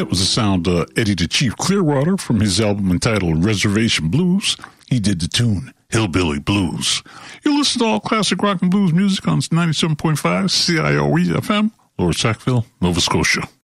That was the sound of Eddie the Chief Clearwater from his album entitled Reservation Blues. He did the tune Hillbilly Blues. You listen to all classic rock and blues music on 97.5 CIOE FM, Lower Sackville, Nova Scotia.